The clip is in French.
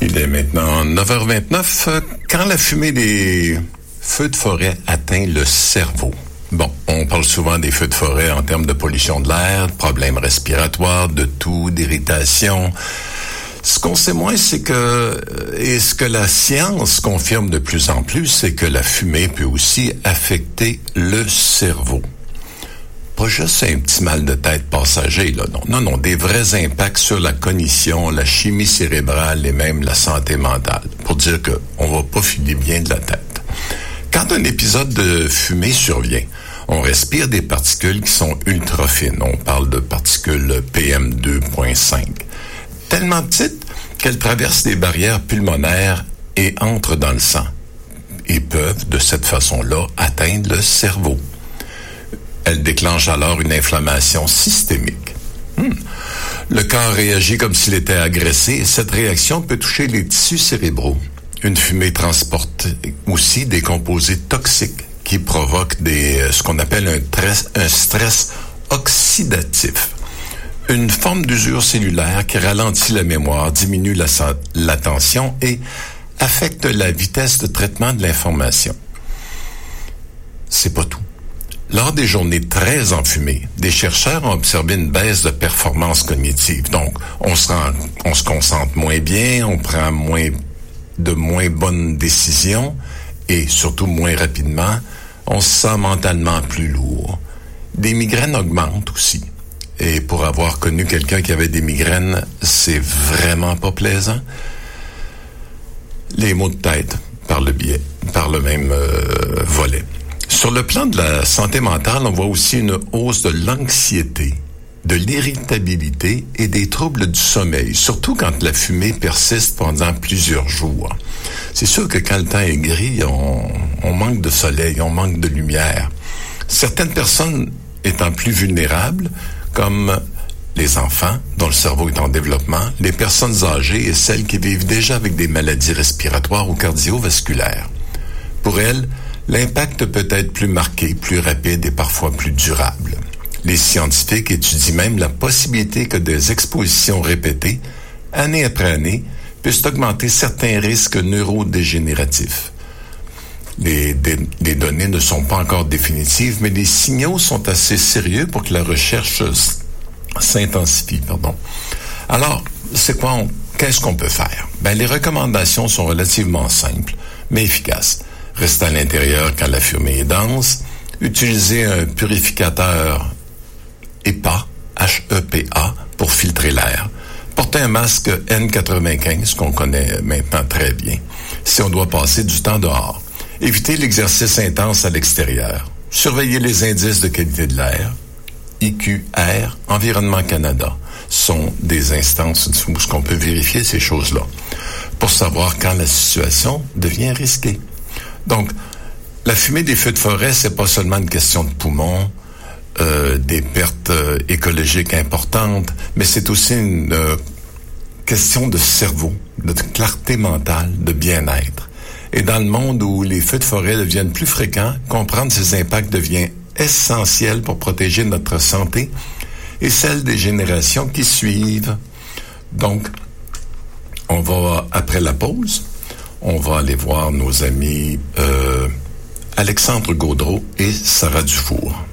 Il est maintenant 9h29. Quand la fumée des feux de forêt atteint le cerveau. Bon, on parle souvent des feux de forêt en termes de pollution de l'air, de problèmes respiratoires, de toux, d'irritation. Ce qu'on sait moins, c'est que, et ce que la science confirme de plus en plus, c'est que la fumée peut aussi affecter le cerveau. Pas juste un petit mal de tête passager, là. Non, des vrais impacts sur la cognition, la chimie cérébrale et même la santé mentale. Pour dire que on va pas filer bien de la tête. Quand un épisode de fumée survient, on respire des particules qui sont ultra fines. On parle de particules PM2.5. Tellement petites qu'elles traversent les barrières pulmonaires et entrent dans le sang. Et peuvent, de cette façon-là, atteindre le cerveau. Elle déclenche alors une inflammation systémique. Le corps réagit comme s'il était agressé et cette réaction peut toucher les tissus cérébraux. Une fumée transporte aussi des composés toxiques qui provoquent ce qu'on appelle un stress oxydatif. Une forme d'usure cellulaire qui ralentit la mémoire, diminue l'attention et affecte la vitesse de traitement de l'information. C'est pas tout. Lors des journées très enfumées, des chercheurs ont observé une baisse de performance cognitive. Donc, on se concentre moins bien, on prend moins bonnes décisions et surtout moins rapidement. On se sent mentalement plus lourd. Des migraines augmentent aussi. Et pour avoir connu quelqu'un qui avait des migraines, c'est vraiment pas plaisant. Les maux de tête, par le même volet. Sur le plan de la santé mentale, on voit aussi une hausse de l'anxiété, de l'irritabilité et des troubles du sommeil, surtout quand la fumée persiste pendant plusieurs jours. C'est sûr que quand le temps est gris, on manque de soleil, on manque de lumière. Certaines personnes étant plus vulnérables, comme les enfants dont le cerveau est en développement, les personnes âgées et celles qui vivent déjà avec des maladies respiratoires ou cardiovasculaires. Pour elles, l'impact peut être plus marqué, plus rapide et parfois plus durable. Les scientifiques étudient même la possibilité que des expositions répétées, année après année, puissent augmenter certains risques neurodégénératifs. Les données ne sont pas encore définitives, mais les signaux sont assez sérieux pour que la recherche s'intensifie. Alors, qu'est-ce qu'on peut faire? Les recommandations sont relativement simples, mais efficaces. Rester à l'intérieur quand la fumée est dense, utiliser un purificateur HEPA, H-E-P-A, pour filtrer l'air. Porter un masque N95, qu'on connaît maintenant très bien, si on doit passer du temps dehors. Éviter l'exercice intense à l'extérieur. Surveiller les indices de qualité de l'air. IQR, Environnement Canada, sont des instances où on peut vérifier ces choses-là pour savoir quand la situation devient risquée. Donc, la fumée des feux de forêt, c'est pas seulement une question de poumons, des pertes écologiques importantes, mais c'est aussi une question de cerveau, de clarté mentale, de bien-être. Et dans le monde où les feux de forêt deviennent plus fréquents, comprendre ces impacts devient essentiel pour protéger notre santé et celle des générations qui suivent. Donc, on va, après la pause, on va aller voir nos amis Alexandre Gaudreault et Sarah Dufour.